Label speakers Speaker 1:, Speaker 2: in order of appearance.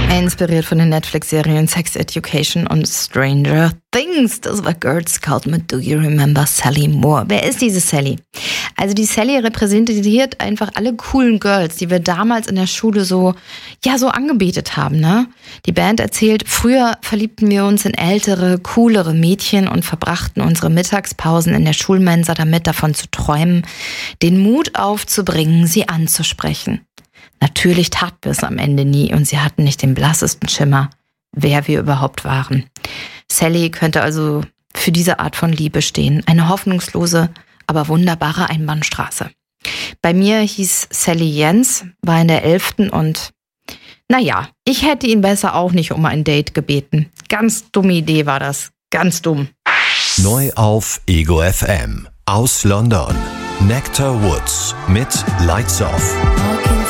Speaker 1: Inspiriert von den Netflix-Serien Sex Education und Stranger Things. Das war Girl Scout mit Do You Remember Sally Moore. Wer ist diese Sally? Also die Sally repräsentiert einfach alle coolen Girls, die wir damals in der Schule so angebetet haben, ne? Die Band erzählt, früher verliebten wir uns in ältere, coolere Mädchen und verbrachten unsere Mittagspausen in der Schulmensa damit, davon zu träumen, den Mut aufzubringen, sie anzusprechen. Natürlich taten wir es am Ende nie und sie hatten nicht den blassesten Schimmer, wer wir überhaupt waren. Sally könnte also für diese Art von Liebe stehen. Eine hoffnungslose, aber wunderbare Einbahnstraße. Bei mir hieß Sally Jens, war in der 11. und ich hätte ihn besser auch nicht um ein Date gebeten. Ganz dumme Idee war das. Ganz dumm.
Speaker 2: Neu auf Ego FM. Aus London. Nectar Woods mit Lights Off.